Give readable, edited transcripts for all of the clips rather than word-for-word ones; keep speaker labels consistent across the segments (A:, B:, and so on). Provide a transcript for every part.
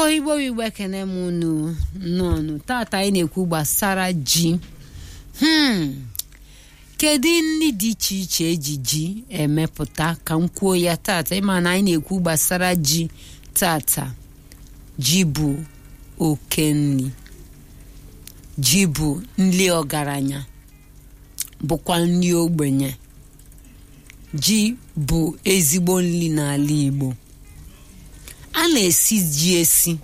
A: Igbo ekene m unu nọnụ tata anyị na-ekwu gbasara ji. Kedu nri dị iche iche eji ji emepụta ka m kwuo ya tata. Ịma na anyị na-ekwu gbasara ji tata. Ji bụ oke nri. Ji bụ nri ọgaranya, bụkwa nri ogbenye. Ji bụ ezigbo nri n'ala Igbo. A na-esi ji esi,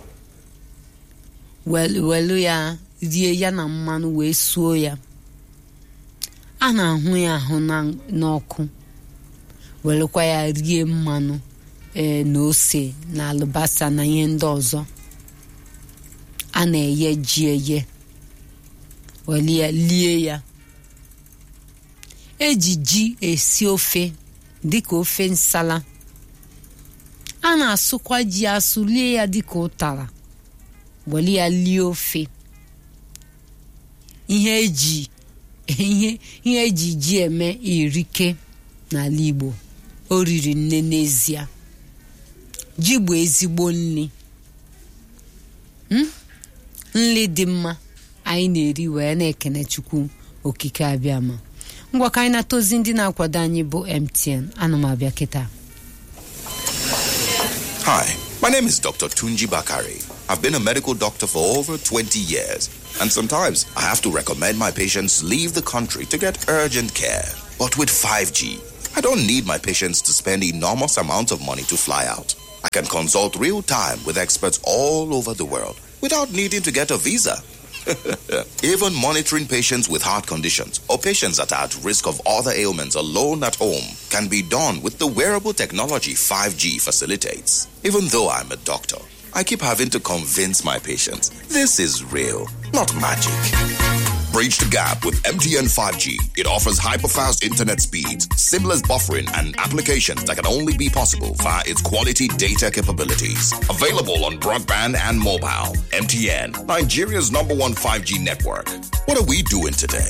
A: welu ya rie ya na mmanụ wee suo ya. A na-ahụ ya ahụ n'ọkụ, welukwa ya rie mmanụ na ose na alubasa na ihe ndị ọzọ. A na-eye ji eye, welu ya lie ya. Eji ji esi ofe dịka ofe nsala. A na-asụkwa ji asụ, lie ya dịka ụtara, weli ya lie ofe. Ihe eji ji eme erike n'ala Igbo. O riri nne n'ezie. Ji bụ ezigbo nri. Nri dị mma anyị na-eri wee na-ekene Chukwu okike abịama. Ngwa ka anyị na-atozi ndị na-akwado anyị bụ MTN. Ana m abịa kịta.
B: Hi, my name is Dr. Tunji Bakari. I've been a medical doctor for over 20 years, and sometimes I have to recommend my patients leave the country to get urgent care. But with 5G, I don't need my patients to spend enormous amounts of money to fly out. I can consult real time with experts all over the world without needing to get a visa. Even monitoring patients with heart conditions or patients that are at risk of other ailments alone at home can be done with the wearable technology 5G facilitates. Even though I'm a doctor, I keep having to convince my patients this is real, not magic. Bridge the gap with MTN 5G. It offers hyper-fast internet speeds, seamless buffering, and applications that can only be possible via its quality data capabilities. Available on broadband and mobile. MTN, Nigeria's #1 5G network. What are we doing today?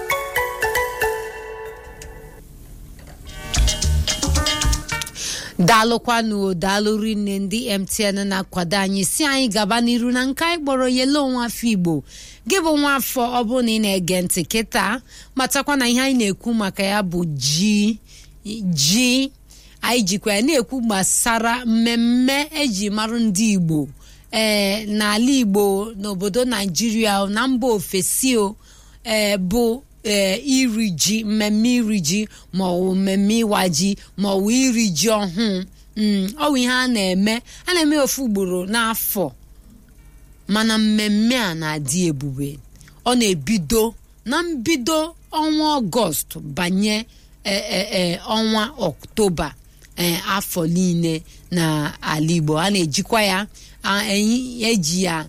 A: Daalụkwanụ daalụri nne ndị MTN na-akwado anyị si anyị gaba n'iru na nke anyị kpọrọ Yelo Nwafọ Igbo. Gị bụ nwafọ ọ bụ na ị na-ege ntị kịta, matakwa na ihe anyị na-ekwu maka ya bụ ji. Anyị jikwa ya na-ekwu gbasara mmemme eji mara ndị Igbo n'ala Igbo n'obodo Naijiria na mba ofesi bụ iri ji, mmemme iri ji maọbụ mmemme ịwa ji maọbụ iri ji ọhụụ. Ọ bụ ihe a na-eme ofu ugboro n'afọ. Mana mmemme a na-adị ebube. Ọ na-ebido na mbido ọnwa Ọgọst banye ọnwa Ọktoba afọ niile na ala Igbo. A na-ejikwa ya eji ya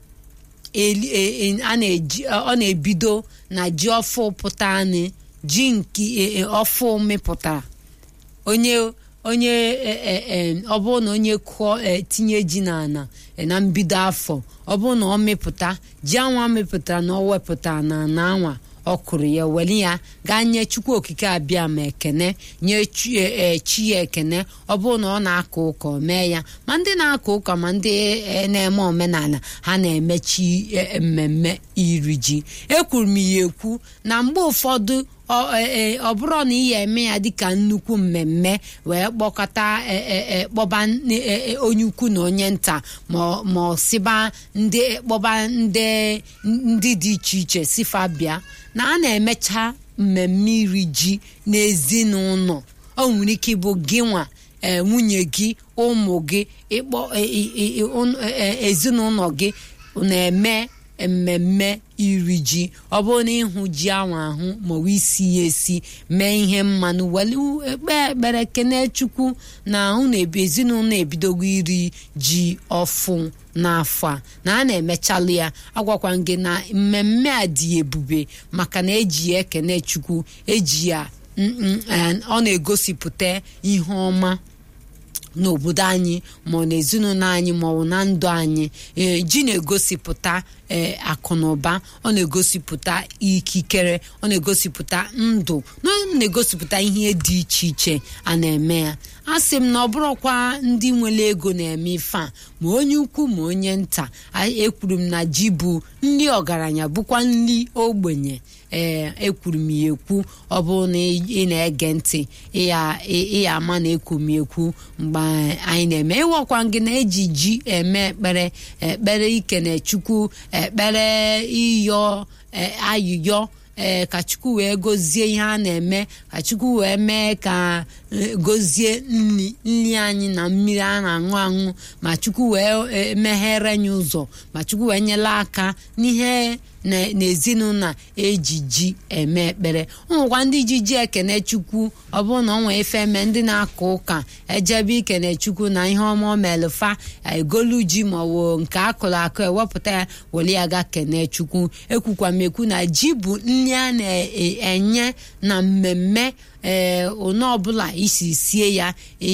A: ọ na-ebido na ji ọfụ pụta anyị, ji nke ọfụ mịpụtara. Onye ọ bụrụ na onye kụọ tinye ji n'ala na mbido afọ, ọ bụrụ na ọ mịpụta ji anwa mịpụtara na ọ wepụtara na anwa ọ kụrụ ya, weli ya gaa nye Chukwu okike abịa ma ekene, nye chi ya ekene. Ọ bụrụ na ọ na-akọ ụkọ mee ya, ma ndị na-akọ ụkọ ma ndị na-eme omenala ha na-emechi mmemme iri ji. Ekwuru m ya ekwu na mgbe ụfọdụ ọ bụrụ na ị ya eme ya dịka nnukwu mmemme wee kpọkọta kpọba onye ukwu na onye nta ma ọ sịba kpọba ndị dị iche iche sifa bịa, na a na-emecha mmemme iri ji n'ezinụlọ. O nwere ike ịbụ gị nwa, nwunye gị, ụmụ gị, ezinụlọ gị na-eme mmemme iri ji. Ọ bụrụ na ịhụ ji ahụ maọbụ isi ya esi, mee ihe mmanụ, welu ekpere kene Chukwu na ezinụlọ ebidogo iri ji ọfụ n'afọ a, na a na-emechalụ ya. Agwakwa gị na mmemme a dị ebube maka na eji ya ekene Chukwu, eji ya ọ na-egosipụta ihe ọma n'obodo anyị ma ọ n'ezinụlọ anyị ma ọ na ndụ anyị. Ji na-egosipụta akụ na ụba, ọ na-egosipụta ikikere, ọ na-egosipụta ndụ, na ọ na-egosipụta ihe dị iche iche a na-eme ya. asị m na ọ bụrụkwa ndị nwere ego na-eme ife a ma onye ukwu ma onye nta ekwuru m na ji bụ nri ọgaranya bụkwa nri ogbenye ekwuru m ya ekwu ọ bụ na ị na-ege ntị ịya ama na ekwu m ekwu mgbe anyị na-eme ịwakwa gị na-eji ji eme ekpere ikene Chukwu ekpere ịyọ ayụyọ ka Chukwu wee gozie ihe a na-eme ka Chukwu wee mee ka gozie nri anyị na mmiri a na-aṅụ ma Chukwu wee meghere anyị ụzọ ma Chukwu wee nyela aka n'ihe n'ezinụlọ ejiji eme ekpere ụmụkwa ndị jiji ekene Chukwu ọ bụrụ na ọ nwee ife eme ndị na-aka ụka ejebe ikene Chukwu na ihe ọma omelụfa egolu ji ma ọ nke akụrụ akụ ewepụta ya were ya ga kene Chukwu ekwukwa m ekwu na ji bụ nri a na-enye na mmemme onye ọbụla isi sie ya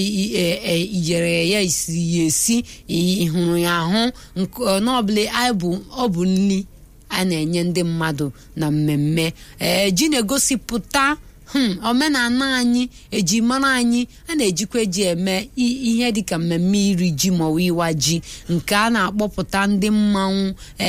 A: iyere ya isi ya esi ịhụrụ ya ahụ onye ọbụla ọ bụ nri a na-enye ndị mmadụ na mmemme ji na-egosipụta omenala anyị ejimara anyị a na-ejikwa eji eme ihe dịka mmemme iri ji maọbụ ịwa ji nke a na-akpọpụta ndị mmanwụ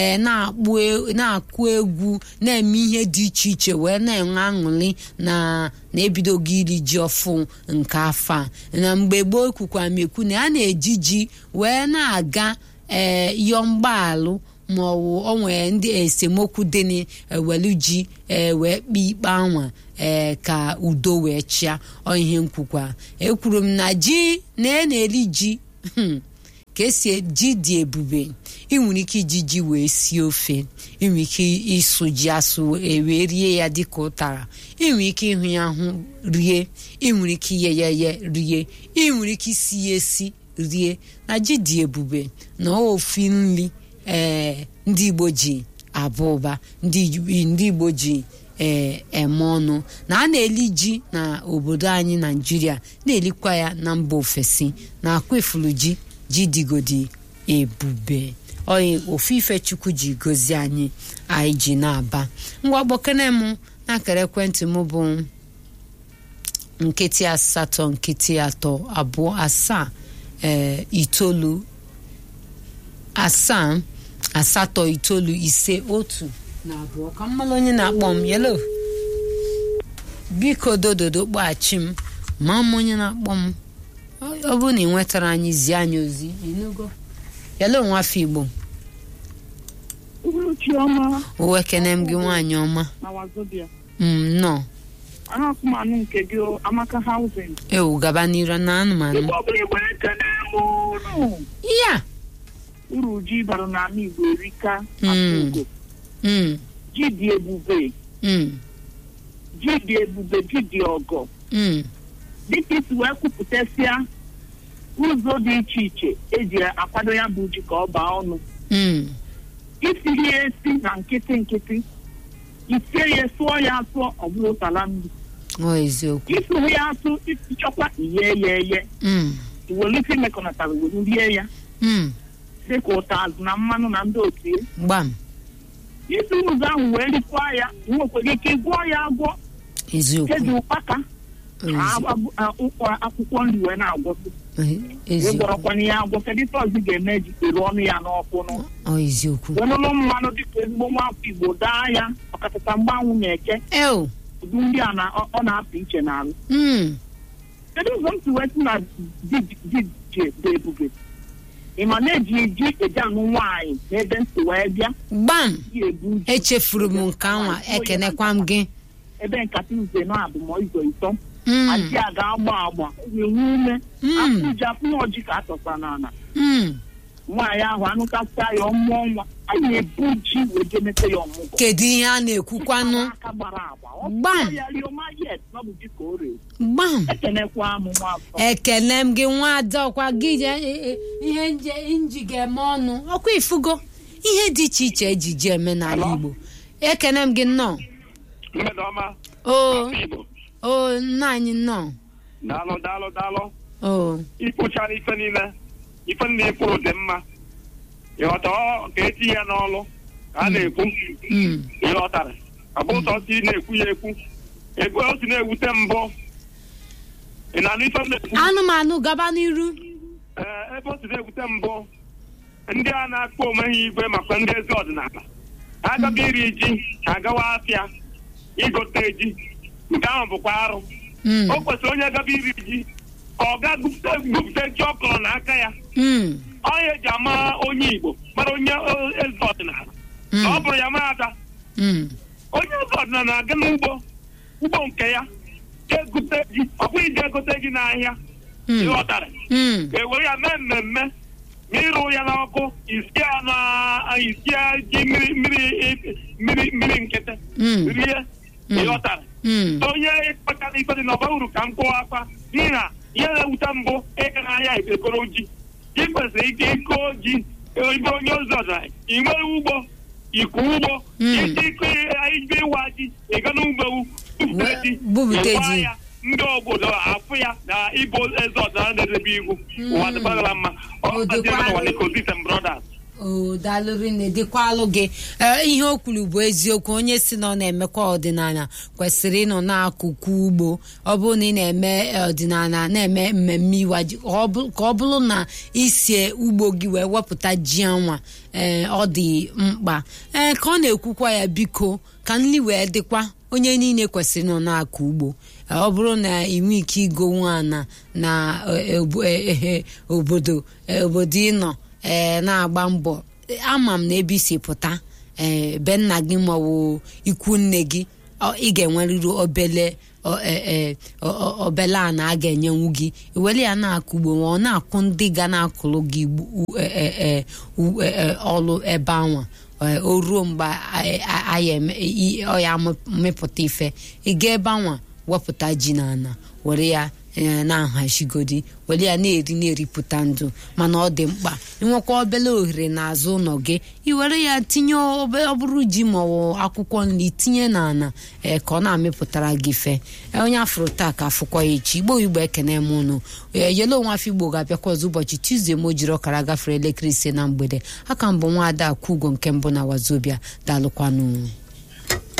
A: na-akụ egwu na-eme ihe dị iche iche wee na-enwe aṅụrị na-ebidogo iri ji ọfụ nke afọ a na mgbe gboo ekwukwa m ekwu na a na-eji ji wee na-aga yọọ mgbaalụ ma ọ nwere ndị esemokwu dị n'ewelu ji wee kpee ikpe anwa ka udo wee chịa ihe nkwukwa ekwuru m na ji na-eri ji ka esi ji dị ebube ị nwere ike iji ji wee sie ofe ị nwere ike ịsụ ji asụ wee rie ya dịka ụtara ị nwere ike ịhụ ya ahụ rie ị nwere ike iye ya rie ị nwere ike isi ya esi rie na ji dị ebube na ofi nri ndị Igbo ji aba ụba ndị Igbo ji eme ọnụ na a na-eli ji na obodo anyị Naịjirịa na-elikwa ya na mba ofesi na akwa ifuru ji dịgodi ebube ofu ife Chukwu ji gozie anyị ji na-aba ngwa gbokene m n'akara ekwentị m bụ nkịtị 8 nkịtị 3 2 7 itoolu 7 8 itoolu 5 1 na 2 ka mmalụ onye na-akpọ m yelo biko dododo kpọghachi m ma m onye na-akpọ m ọ bụ na ị nwetara anyị zi anyị ozi inugo yelo nwafọ Igbo uwe kene m gị nwaanyị ọma nọ
C: anụmanụ nke gị Amaka Housing
A: ewu gaba n'iru na anụmanụ ya
C: uru ji bara n'ala Igbo erika ji dị ebube ji dị ebube ji dị ọgọ dịka isi wee kwupụtasịa ụzọ dị iche iche eji akwado ya bụ ji ka ọ baa ọnụ isi ya esi na nkịtị isie ya sụọ ya asụọ ọ bụrụ ụtala nri isi ya asụ ịchọkwa iye iwere isi mekọnatara were rie ya dịka ụtazụ na mmanụ na ndị otu
A: gbam
C: isi ụzọ ahụ wee rikwa ya nwekwara ike gwọọ ya agwọ eji ụkpaka akwụkwọ nri wee na-agwọsị ịgwọrọkwana ya agwọ kedu ife ọzọ ga-eme jikere ọnụ ya n'ọkụ wenụlụ mmanụ dịka ezigbo nwafọ Igbo daa ya ọkachasị mgbe anwụ na-eke ụdị ndị a ọ na-apụ iche n'alụ kedu ụzọ m si wee sị na ji dị ebube ịma na-eji ji eji anụ nwaanyị n'ebe nsi wee bịa
A: gbam echefuru m nke anwa ekenekwa m gị
C: ebe nkata uze na abụmọizo ito adị a ga-agba ewu ume afụji afụna ọjị ka atọsa n'ala nwaanyị ahụ anụkasị ya ọmụọ nwa a na-ebu ji wee jemete ya ọmụgwọ
A: kedu ihe a na-ekwukwanụ gbam ekele m gị nwa ada ọkwa gị ihe nji ga-eme ọnụ ọkwa ifugo ihe dị iche iche ejiji eme n'ala Igbo ekele m gị nnọọ nna anyị nnọọ
D: daalụ ikpochara ife niile ife ndị ikpụrụ dị mma ịghọta ka eti ya n'ọlụ ka a na-ekwu ịghọtara ọ bụ ụtọ si na-ekwu ya ekwu ego o si na-ewute mbụ ị na-anụ ife m na-ekwu?
A: Anụmanụ gaba n'iru.
D: Ebe o si na-ekwute mbụ ndị a na-akpọ onwe ha igwe maka ndị eze ọdịnala agaba iri ji agawa afịa igote ji nke ahụ bụkwa arụ. O kwesịrị onye gaba iri ji ọ ga gụpụta ji ọkọrọ n'aka ya. Onye eji ama onye Igbo mara onye eze ọdịnala ọ bụrụ ya mara ada. Onye eze ọdịnala na-aga n'ugbo nke ya egute ji ọ bụghị ije egote ji n'ahịa ịghọtara ewere ya mee mmemme ma ịrụ ya n'ọkụ isi ji mmiri nkịtị rie ịghọtara. Onye kpachara ikpe dị n'ọba uru ka m kụwa akwa n'ihi na ihe na-ewute mbụ ịga n'ahịa ekoro ji ị kwesịrị ike ịkọ ji ebe onye ụzọ ọdịnala ị nwere ugbo ịkụ ugbo iji ike ibe ịwa ji ịga n'ugbo
A: bubute ji
D: ya ndị obodo afụ ya na ịbụ eze ọdịnala na-edebe iwu ụwa dịbara mma
A: daalụrị na-edikwalụ gị ihe o kwuru bụ eziokwu. Onye si na ọ na-emekwa ọdịnala kwesịrị ịnọ n'akụkụ ugbo. Ọ bụrụ na ị na-eme ọdịnala na-eme mmemme iwa ji ka ọ bụrụ na isie ugbo gị wee wepụta ji anwa ọ dị mkpa ka ọ na-ekwukwa ya biko ka nri wee dịkwa onye niile kwesịrị nọ n'akụ ugbo. Ọ bụrụ na ị nwee ike igo nwana na obodo ịnọ na-agba mbọ ama m na ebe isi pụta be nna gị maọbụ ikwu nne gị ị ga-enwerịrị obele a na a ga-enyenwu gị iwere ya na-akụ ugbo ma ọ na-akwụ ndị ga na-akụrụ gị ọrụ ebe anwa o ruo mgbe ọ ya mepụta ife ị ga ebe anwa wepụta ji n'ana were ya na-ahazigodi were ya na-eripụta ndụ. Mana ọ dị mkpa inwekwa obele ohere n'azụ ụlọ gị iwere ya tinye ọ bụrụ ji maọbụ akwụkwọ nri tinye n'ana ka ọ na-amịpụtara gị fe. Onye afụrụ taa ka afụkwa ya echi. Igbo ekene m ụnụ yele onwe afọ Igbo ga-abịakwa ọzọ ụbọchị Tuzdee ma o jiri ọkara gafere elekere 5 na mgbede. Aka mbụ nwaada Akwugo nke mbụ na Wazobia. Daalụkwanụ.